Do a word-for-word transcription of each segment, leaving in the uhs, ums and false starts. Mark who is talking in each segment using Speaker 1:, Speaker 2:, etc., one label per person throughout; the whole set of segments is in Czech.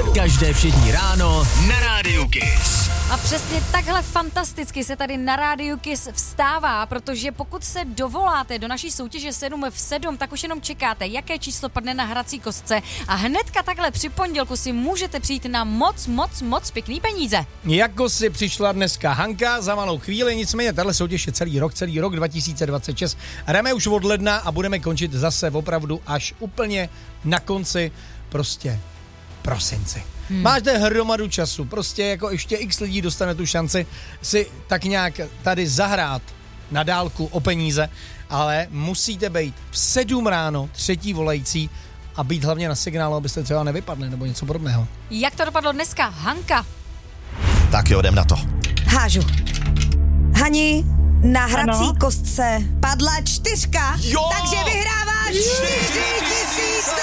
Speaker 1: Každé všední ráno na Rádiu Kiss.
Speaker 2: A přesně takhle fantasticky se tady na Rádiu Kiss vstává, protože pokud se dovoláte do naší soutěže sedm v sedm, tak už jenom čekáte, jaké číslo padne na hrací kostce a hnedka takhle při pondělku si můžete přijít na moc, moc, moc pěkný peníze.
Speaker 3: Jako si přišla dneska Hanka za malou chvíli, nicméně tahle soutěž je celý rok, celý rok dva tisíce dvacet šest. Jdeme už od ledna a budeme končit zase opravdu až úplně na konci prostě prosinci. Hmm. Máte hromadu času, prostě jako ještě x lidí dostane tu šanci si tak nějak tady zahrát na dálku o peníze, ale musíte být v sedm ráno třetí volající a být hlavně na signálu, abyste třeba nevypadli nebo něco podobného.
Speaker 2: Jak to dopadlo dneska, Hanka?
Speaker 1: Tak jo, jdem na to.
Speaker 4: Hážu. Hani, na hrací
Speaker 5: ano.
Speaker 4: kostce padla čtyřka,
Speaker 1: Jo!
Speaker 4: takže vyhráváš čtyři tisíce!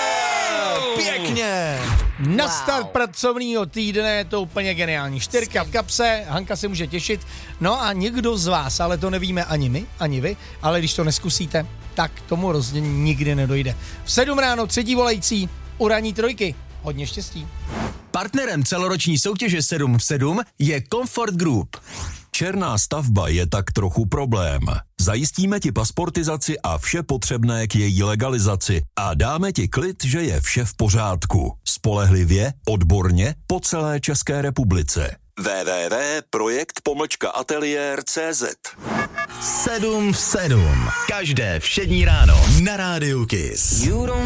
Speaker 1: Pěkně!
Speaker 3: Na
Speaker 4: Wow.
Speaker 3: start pracovního týdne je to úplně geniální. Čtyřka v kapse, Hanka se může těšit. No a někdo z vás, ale to nevíme ani my, ani vy, ale když to neskusíte, tak tomu rozdění nikdy nedojde. V sedm ráno třetí volající, uraní trojky. Hodně štěstí.
Speaker 1: Partnerem celoroční soutěže sedm v sedm je Comfort Group.
Speaker 6: Černá stavba je tak trochu problém. Zajistíme ti pasportizaci a vše potřebné k její legalizaci a dáme ti klid, že je vše v pořádku. Spolehlivě, odborně, po celé České republice. w w w tečka projekt pomlčka ateliér tečka cé zet
Speaker 1: sedm v sedm. Každé všední ráno na Rádiu Kiss.